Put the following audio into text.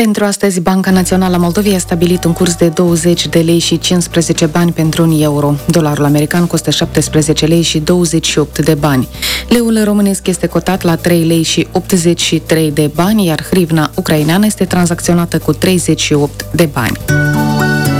Pentru astăzi, Banca Națională a Moldovei a stabilit un curs de 20 de lei și 15 bani pentru un euro. Dolarul american costă 17 lei și 28 de bani. Leul românesc este cotat la 3 lei și 83 de bani, iar hrivna ucraineană este tranzacționată cu 38 de bani.